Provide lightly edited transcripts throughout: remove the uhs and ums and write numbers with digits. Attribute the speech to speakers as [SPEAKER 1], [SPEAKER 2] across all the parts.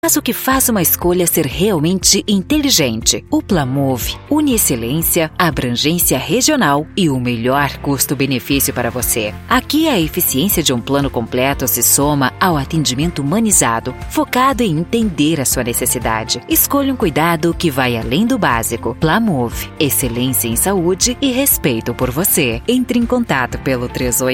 [SPEAKER 1] Mas o que faz uma escolha ser realmente inteligente? O Plamove une excelência, abrangência regional e o melhor custo-benefício para você. Aqui a eficiência de um plano completo se soma ao atendimento humanizado, focado em entender a sua necessidade. Escolha um cuidado que vai além do básico. Plamove, excelência em saúde e respeito por você. Entre em contato pelo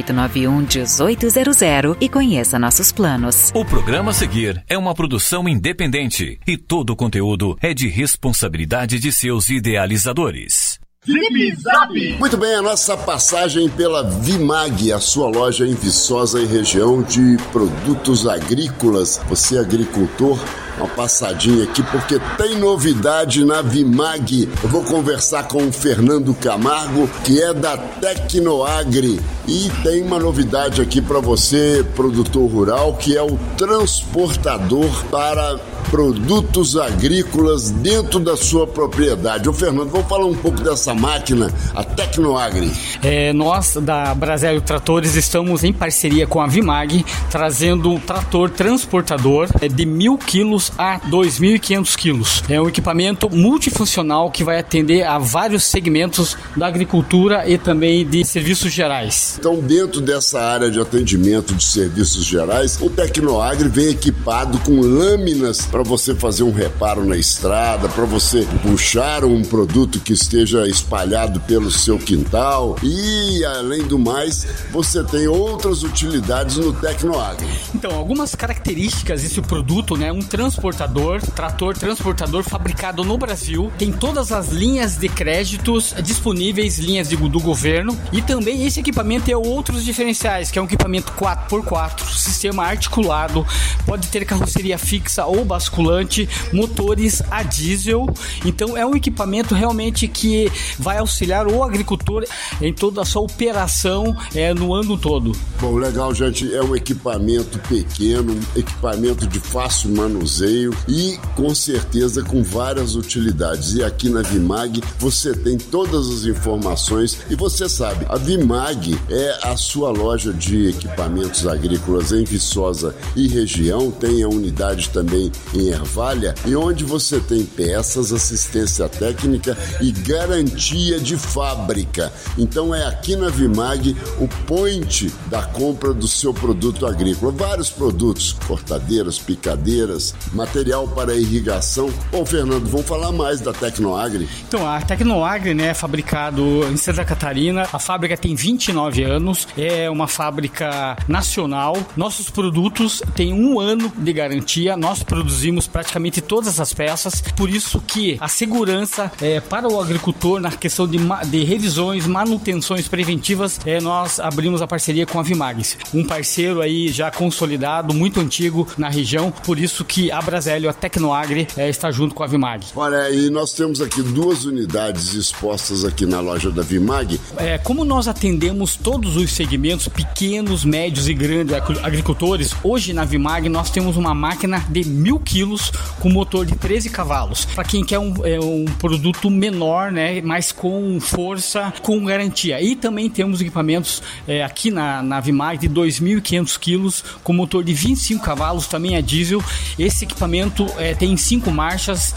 [SPEAKER 1] 3891-1800 e conheça nossos planos.
[SPEAKER 2] O programa a seguir é uma produção independente e todo o conteúdo é de responsabilidade de seus idealizadores.
[SPEAKER 3] Zip Zap!
[SPEAKER 4] Muito bem, a nossa passagem pela Vimag, a sua loja em Viçosa e região de produtos agrícolas. Você agricultor, uma passadinha aqui porque tem novidade na Vimag. Eu vou conversar com o Fernando Camargo, que é da Tecnoagri, e tem uma novidade aqui para você, produtor rural, que é o transportador para produtos agrícolas dentro da sua propriedade. Ô Fernando, vamos falar um pouco dessa máquina, a Tecnoagri.
[SPEAKER 5] Nós da Brasélio Tratores estamos em parceria com a Vimag, trazendo um trator transportador de 1.000 quilos a 2.500 quilos. É um equipamento multifuncional que vai atender a vários segmentos da agricultura e também de serviços gerais.
[SPEAKER 4] Então, dentro dessa área de atendimento de serviços gerais, o Tecnoagri vem equipado com lâminas para você fazer um reparo na estrada, para você puxar um produto que esteja espalhado pelo seu quintal e, além do mais, você tem outras utilidades no Tecnoagri.
[SPEAKER 5] Então, algumas características desse produto, né? Um transportador, trator transportador fabricado no Brasil, tem todas as linhas de créditos disponíveis, linhas do governo, e também esse equipamento tem outros diferenciais, que é um equipamento 4x4, sistema articulado, pode ter carroceria fixa ou basculante, motores a diesel. Então é um equipamento realmente que vai auxiliar o agricultor em toda a sua operação no ano todo.
[SPEAKER 4] Bom, legal, gente, é um equipamento pequeno, um equipamento de fácil manuseio e com certeza com várias utilidades. E aqui na Vimag você tem todas as informações e você sabe, a Vimag é a sua loja de equipamentos agrícolas em Viçosa e região, tem a unidade também em Ervalha, e onde você tem peças, assistência técnica e garantia de fábrica. Então é aqui na Vimag o point da compra do seu produto agrícola. Vários produtos, cortadeiras, picadeiras, material para irrigação. Bom, Fernando, vamos falar mais da Tecnoagri.
[SPEAKER 5] Então, a Tecnoagri, né, é fabricado em Santa Catarina. A fábrica tem 29 anos, é uma fábrica nacional. Nossos produtos têm 1 ano de garantia. Nós produzimos praticamente todas as peças, por isso que a segurança para o agricultor na questão de revisões, manutenções preventivas, nós abrimos a parceria com a Vimag, um parceiro aí já consolidado, muito antigo na região, por isso que a Brasélio, a Tecnoagri, está junto com a Vimag.
[SPEAKER 4] Olha, e nós temos aqui 2 unidades expostas aqui na loja da Vimag.
[SPEAKER 5] Como nós atendemos todos os segmentos, pequenos, médios e grandes agricultores, hoje na Vimag nós temos uma máquina de 1.000 quilos com motor de 13 cavalos. Para quem quer um produto menor, né, mas com força, com garantia. E também temos equipamentos aqui na Vimag de 2.500 quilos com motor de 25 cavalos, também a diesel. Esse equipamento tem 5 marchas,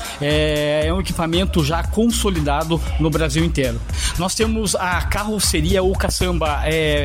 [SPEAKER 5] é um equipamento já consolidado no Brasil inteiro. Nós temos a carroceria ou caçamba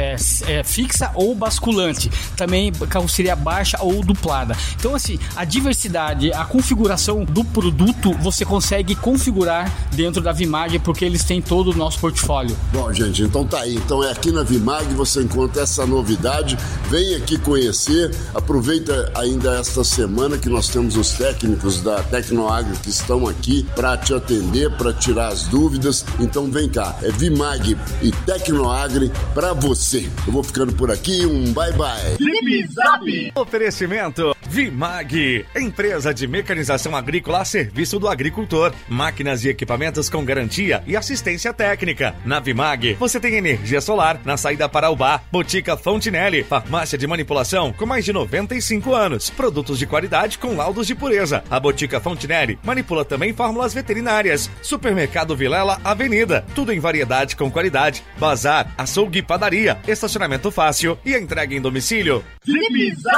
[SPEAKER 5] fixa ou basculante, também carroceria baixa ou duplada. Então, assim, a diversidade, a configuração do produto você consegue configurar dentro da Vimag, porque eles têm todo o nosso portfólio.
[SPEAKER 4] Bom, gente, então tá aí. Então é aqui na Vimag você encontra essa novidade. Vem aqui conhecer. Aproveita ainda esta semana que nós temos os técnicos da Tecnoagri que estão aqui para te atender, para tirar as dúvidas. Então vem cá. É Vimag e Tecnoagri para você. Eu vou ficando por aqui. Um bye-bye.
[SPEAKER 3] Zip Zap!
[SPEAKER 2] Oferecimento Vimag, empresa de mecanização agrícola a serviço do agricultor. Máquinas e equipamentos com garantia e assistência técnica. Na Vimag, você tem energia solar na saída para Ubá, Botica Fontinelli, farmácia de manipulação com mais de 95 anos. Produtos de qualidade com laudos de pureza. A Botica Fontinelli manipula também fórmulas veterinárias. Supermercado Vilela Avenida, tudo em variedade com qualidade. Bazar, açougue e padaria, estacionamento fácil e entrega em domicílio.
[SPEAKER 3] Zip Zap!